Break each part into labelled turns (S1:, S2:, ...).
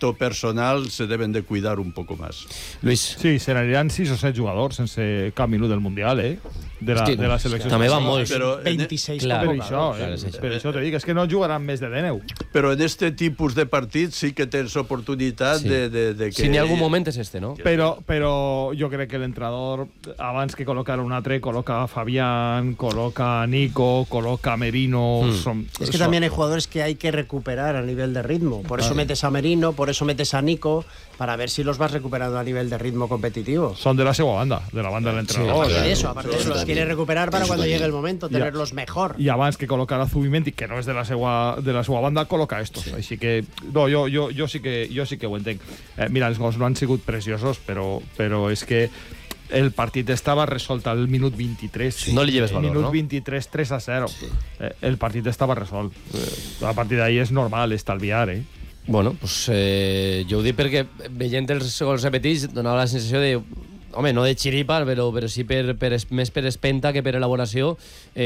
S1: aspecto personal se deben de cuidar un poco más.
S2: Luis.
S3: Sí, se n'aniran 6 o 7 jugadors sense cap minut del Mundial, de la selecció.
S2: També van molts.
S1: Però
S4: 26
S2: Clar,
S4: convocadors.
S3: Per això te dic, és que no jugaran més de 19.
S1: Però en este tipus de partits sí que tens oportunitat de que...
S2: Si n'hi ha algun moment és no?
S3: Però jo crec que l'entrenador, abans que col·locar un altre, col·loca a Fabián, col·loca a Nico, col·loca a Merino...
S4: Es que también hay jugadores que hay que recuperar a nivel de ritmo. Por eso metes a Merino, por eso metes a Nico, para ver si los vas recuperando a nivel de ritmo competitivo.
S3: Son de la seva banda, de la banda del entrenador.
S4: Aparte de eso, los quiere recuperar para cuando llegue el momento, tenerlos mejor.
S3: I abans que col·locar a Zubimendi, que no és de la seva banda, col·loca estos. Així que, no, jo sí que ho entenc. Mira, els gols no han sigut preciosos, però és que el partit estava resolt al minut 23.
S2: Sí. No li lleves valor,
S3: minut
S2: no?
S3: 23, 3-0.
S5: Sí.
S3: El partit estava resolt. A partir d'ahí és normal estalviar,
S2: Bueno, pues jo ho dic perquè veient els gols repetits donava la sensació de... Home, no de xiripa, però sí més per espenta que per elaboració,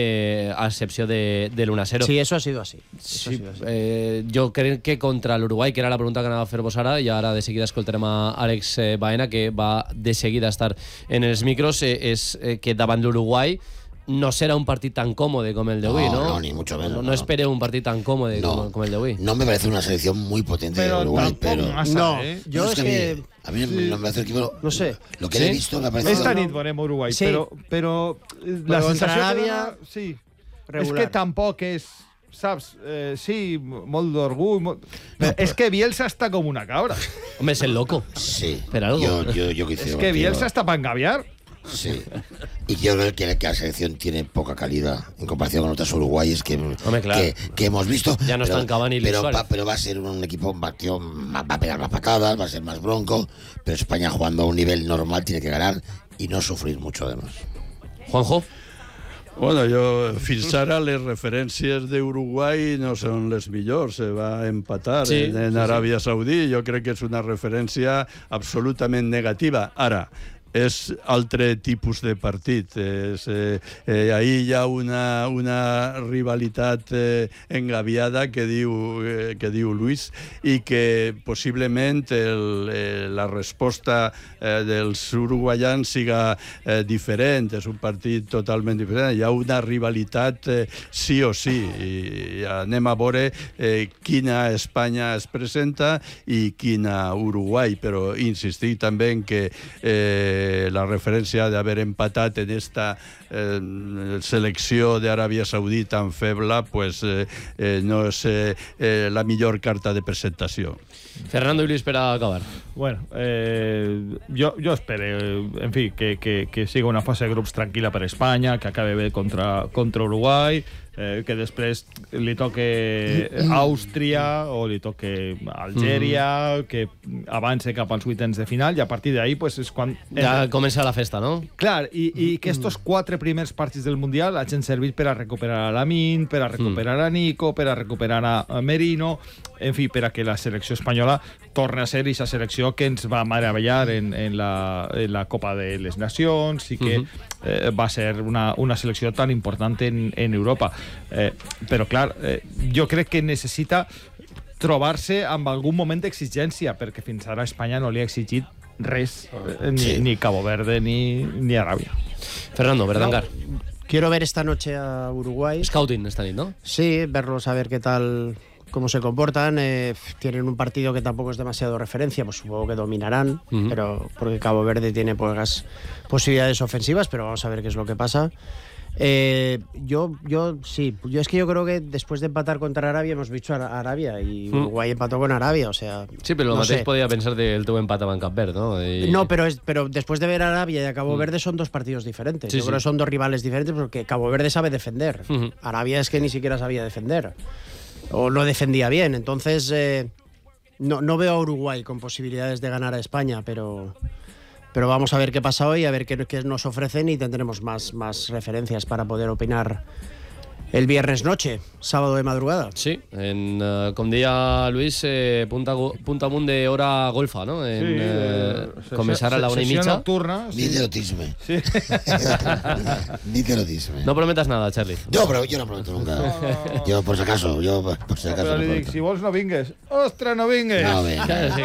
S2: a excepció de l'1-0.
S4: Sí, eso ha sido así.
S2: Sí, jo crec que contra l'Uruguai, que era la pregunta que anava a fer-vos ara, i ara de seguida escoltarem a Àlex Baena, que va de seguida estar en els micros, és que davant l'Uruguai no será un partido tan cómodo como el de hoy, ¿no?
S5: No, ni mucho menos.
S2: No espere un partido tan cómodo como el de hoy.
S5: No me parece una selección muy potente de Uruguay, pero...
S4: No, yo es que...
S5: A mí no me parece el equipo...
S4: No sé.
S5: Lo que he visto me ha parecido...
S3: Esta nit veurem Uruguai,
S4: Sí.
S3: però la sensació
S4: Aràbia,
S3: sí,
S4: regular.
S3: és que tampoc és, saps, sí, molt d'orgull, és que Bielsa està com una cabra.
S2: Hombre, es el loco.
S5: Sí.
S2: Pero algo.
S5: Yo coincido
S3: És que Bielsa està para engaviar.
S5: Sí. Y quiero ver que la selección tiene poca calidad en comparación con otras uruguayes que hemos visto.
S2: Ya no están Cavani y Luis Suárez.
S5: Pero va a ser un equipo va a pegar más patadas, va a ser más bronco, pero España jugando a un nivel normal tiene que ganar y no sufrir mucho además.
S2: Juanjo.
S1: Bueno, fins ara les referències d'Uruguai no són les millors. Se va empatar en Aràbia Saudí. Jo crec que és una referència absolutament negativa. Ara, és altre tipus de partit. Ahir hi ha una rivalitat engaviada que diu Luis, i que possiblement la resposta dels uruguaians siga diferent. És un partit totalment diferent. Hi ha una rivalitat sí o sí. I anem a veure quina Espanya es presenta i quina Uruguai, però insistir també en que la referència d'haver empatat en esta selecció d'Aràbia Saudí tan feble, pues no és la millor carta de presentació.
S2: Fernando y Luis, para acabar.
S3: Bueno, jo espero, en fi, que siga una fase de grups tranquil·la per Espanya, que acabe bé contra Uruguai, que després li toque Àustria o li toque Algèria, que avance cap als vuitens de final, i a partir d'ahí pues, és quan...
S2: Ja comença la festa, no?
S3: Clar, i que estos 4 primers partits del Mundial hagin servit per a recuperar a Lamine, per a recuperar a Nico, per a recuperar a Merino, en fi, per a que la selecció espanyola torni a ser aquesta selecció que ens va meravellar en la Copa de les Nacions i que va ser una selecció tan important en Europa. Però, clar, jo crec que necessita trobar-se amb algun moment d'exigència, perquè fins ara Espanya no li ha exigit res, ni Cabo Verde ni Aràbia.
S2: Fernando, Berdangar.
S4: Quiero ver esta noche a Uruguay.
S2: Scouting esta nit, ¿no?
S4: Sí, verlos a ver qué tal, cómo se comportan. Tienen un partido que tampoco es demasiado referencia, pues supongo que dominarán, pero porque Cabo Verde tiene pocas posibilidades ofensivas, pero vamos a ver qué es lo que pasa. Yo es que yo creo que después de empatar contra Arabia hemos visto a Arabia y Uruguay empató con Arabia, o sea...
S2: Sí, pero lo mateix podía pensar del teu empat amb Cap Verd, ¿no?
S4: No, pero después de ver a Arabia y a Cabo Verde son dos partidos diferentes. Yo creo que son dos rivales diferentes porque Cabo Verde sabe defender. Arabia es que ni siquiera sabía defender. O no defendía bien. Entonces, no veo a Uruguay con posibilidades de ganar a España, pero vamos a ver qué pasa hoy, a ver qué nos ofrecen y tendremos más referencias para poder opinar el viernes noche, sábado de madrugada.
S2: Sí, com deia Luis, punta amunt d'hora golfa, no? Començar a la 1:30.
S3: Sessió nocturna.
S5: Ni erotisme.
S3: Sí.
S5: Ni erotisme.
S2: No prometas nada, Charlie.
S5: Yo no prometo nunca. Yo, por si acaso.
S3: Però li dic, si vols no vingues. Ostres, no vingues!
S5: No, venga.
S2: Sí,